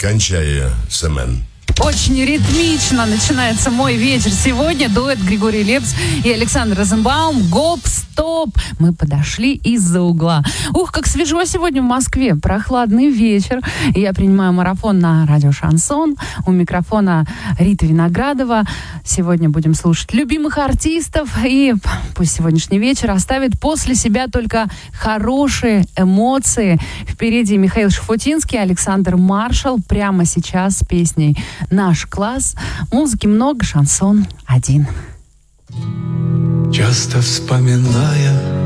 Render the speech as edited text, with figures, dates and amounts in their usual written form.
кончая Семен. Очень ритмично начинается мой вечер. Сегодня дуэт Григорий Лепс и Александр Розенбаум. Гоп-стоп. Мы подошли из-за угла. Ух, как свежо сегодня в Москве. Прохладный вечер. Я принимаю марафон на радио «Шансон». У микрофона Рита Виноградова. Сегодня будем слушать любимых артистов. И пусть сегодняшний вечер оставит после себя только хорошие эмоции. Впереди Михаил Шуфутинский, Александр Маршал. Прямо сейчас с песней «Наш класс». Музыки много, шансон один. Часто вспоминая